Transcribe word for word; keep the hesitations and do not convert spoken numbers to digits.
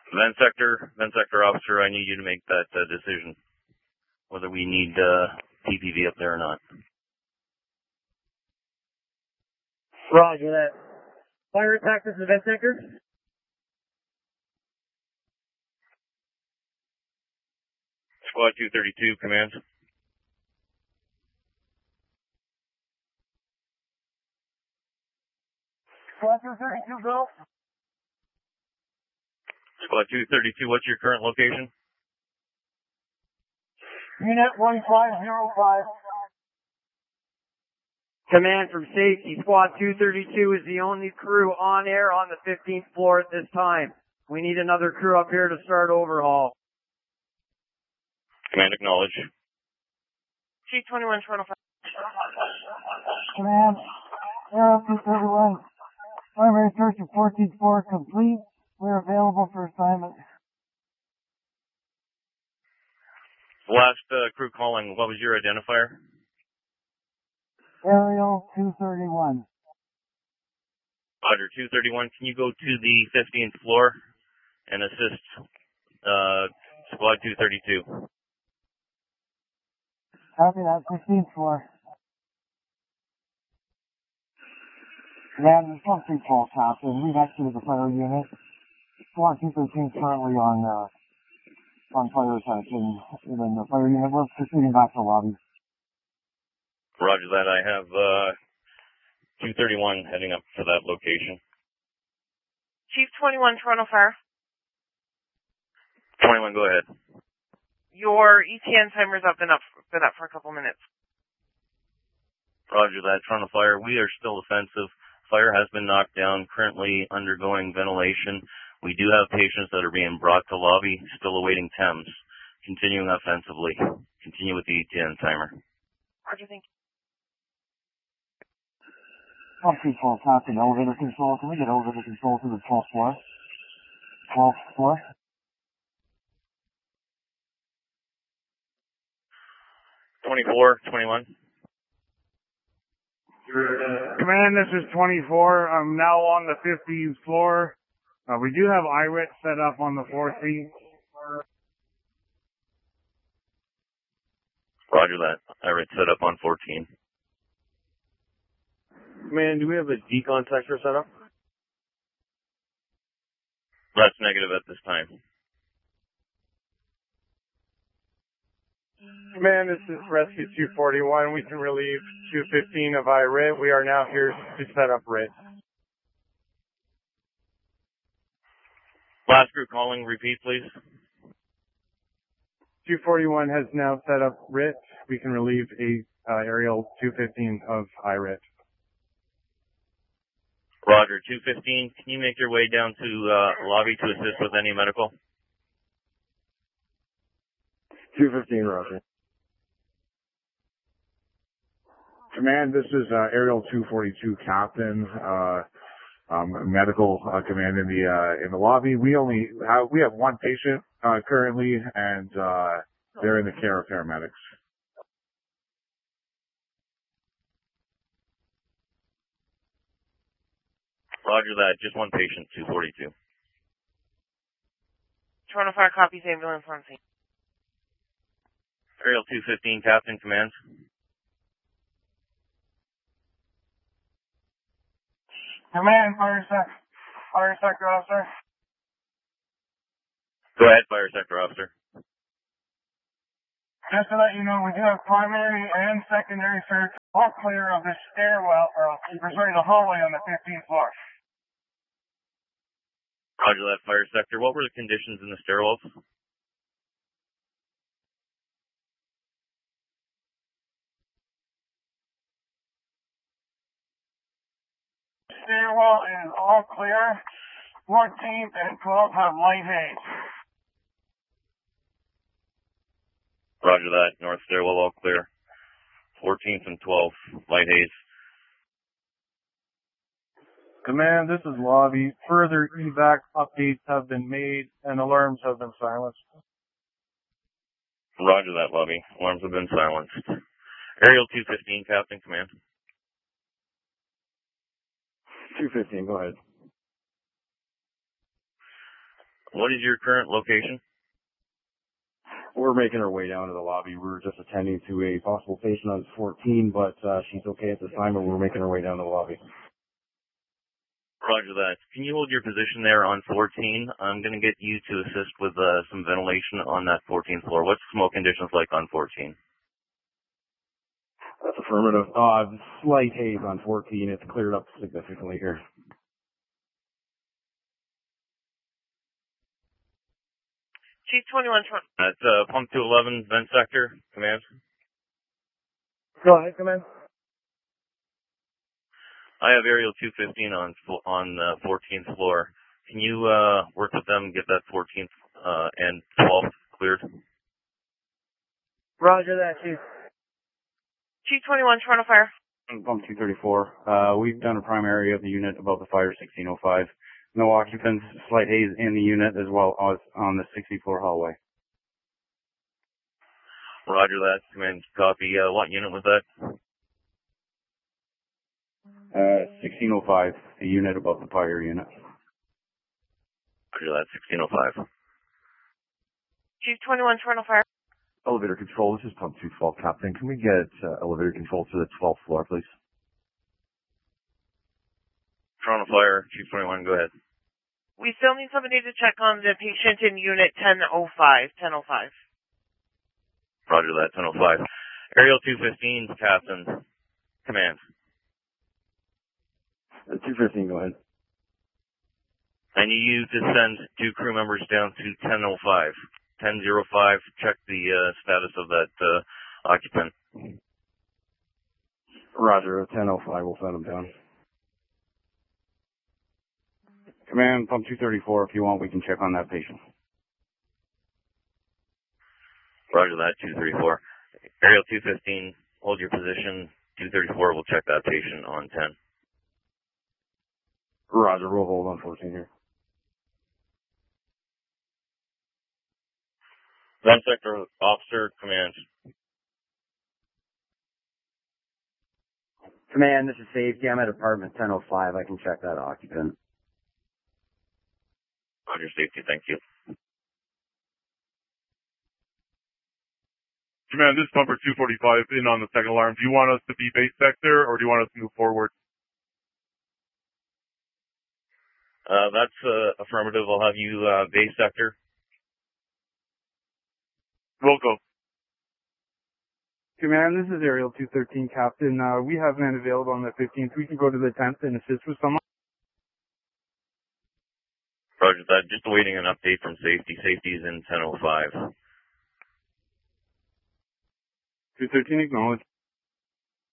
Vent sector, vent sector officer, I need you to make that uh, decision, whether we need uh, T P V up there or not. Roger that. Fire attack, this is the vent sector. Squad two thirty-two, command. Squad two thirty-two, go. Squad two thirty-two, what's your current location? Unit one five zero five. Command from safety, Squad two thirty-two is the only crew on air on the fifteenth floor at this time. We need another crew up here to start overhaul. Command acknowledge. G twenty-one, Toronto five. Command, Air two thirty-one. Primary search of fourteenth floor complete. We're available for assignment. Last uh, crew calling, what was your identifier? Aerial two thirty-one. Roger, two thirty-one, can you go to the fifteenth floor and assist uh, Squad two thirty-two? Copy that, fifteenth floor. Command, there's something false happening. We've exited the fire unit. Squad two thirteen is currently on, uh, on fire attention. And then the fire unit, we're proceeding back to the lobby. Roger that, I have uh, two thirty-one heading up to that location. Chief twenty-one, Toronto Fire. twenty-one, go ahead. Your E T N timer's up, been up, been up for a couple minutes. Roger that, Toronto Fire, we are still offensive. Fire has been knocked down, currently undergoing ventilation. We do have patients that are being brought to lobby, still awaiting T E M S. Continuing offensively. Continue with the E T N timer. Roger, thank you. Something false happening. Elevator control. Can we get elevator control to the twelfth floor? twelfth floor? twenty-four, twenty-one. Command, this is twenty-four. I'm now on the fifteenth floor. Uh, we do have I R I T set up on the fourteenth. Roger that. I R I T set up on fourteen. Command, do we have a decon sector set up? That's negative at this time. Command, this is Rescue two forty-one. We can relieve two fifteen of I R I T. We are now here to set up R I T. Last crew calling, repeat please. two forty-one has now set up R I T. We can relieve a uh, aerial two fifteen of I R I T. Roger, two fifteen, can you make your way down to uh, lobby to assist with any medical? two fifteen, Roger. Command, this is uh, Aerial two forty-two Captain, uh, um, medical uh, command in the uh, in the lobby. We only have we have one patient uh, currently, and uh, they're in the care of paramedics. Roger that, just one patient, two forty-two. Toronto Fire copies, ambulance on scene. Aerial two fifteen, Captain, commands. Command, fire sector, fire sector officer. Go ahead, fire sector officer. Just to let you know, we do have primary and secondary search all clear of the stairwell, or sorry, the hallway on the fifteenth floor. Roger that, fire sector. What were the conditions in the stairwells? Stairwell is all clear. fourteenth and twelfth have light haze. Roger that, north stairwell all clear. fourteenth and twelfth, light haze. Command, this is lobby. Further evac updates have been made and alarms have been silenced. Roger that, lobby. Alarms have been silenced. Aerial two fifteen, Captain, command. two fifteen, go ahead. What is your current location? We're making our way down to the lobby. We were just attending to a possible patient on fourteen, but uh, she's okay at this time, and we're making our way down to the lobby. Roger that. Can you hold your position there on fourteen? I'm going to get you to assist with uh, some ventilation on that fourteenth floor. What's smoke conditions like on fourteen? That's affirmative. Uh, slight haze on fourteen. It's cleared up significantly here. G twenty-one twenty. That's uh, pump two eleven, vent sector, command. Go ahead, command. I have aerial two fifteen on on the fourteenth floor. Can you uh, work with them and get that fourteenth uh, and twelfth cleared? Roger that, Chief. G twenty-one Toronto Fire. Pump two thirty-four. Uh, we've done a primary of the unit above the fire sixteen oh five. No occupants, slight haze in the unit as well as on the sixty floor hallway. Roger that. Command copy. Uh, what unit was that? Uh, sixteen oh five, the unit above the fire unit. Roger that. sixteen oh five. G twenty-one Toronto Fire. Elevator control, this is pump two twelve, Captain. Can we get uh, elevator control to the twelfth floor, please? Toronto Fire, Chief twenty-one, go ahead. We still need somebody to check on the patient in unit ten oh five. ten oh five. Roger that, ten oh five. Aerial two fifteen, Captain. Command. Uh, two fifteen, go ahead. I need you to send two crew members down to ten oh five. ten oh five, check the uh, status of that uh, occupant. Roger, ten oh five, we'll send them down. Command, pump two thirty-four, if you want, we can check on that patient. Roger that, two thirty-four. Aerial two fifteen, hold your position. two thirty-four will check that patient on ten. Roger, we'll hold on fourteen here. Vent sector officer, command. Command, this is safety. I'm at apartment ten oh five. I can check that occupant. Roger, safety, thank you. Command, this is Pumper two forty-five in on the second alarm. Do you want us to be base sector or do you want us to move forward? Uh, that's uh, affirmative. I'll have you uh, base sector. Roll go. Command, this is Aerial two thirteen, Captain. Uh, we have men available on the fifteenth. We can go to the tenth and assist with someone. Roger that. Just awaiting an update from safety. Safety is in ten oh five. two thirteen, acknowledged.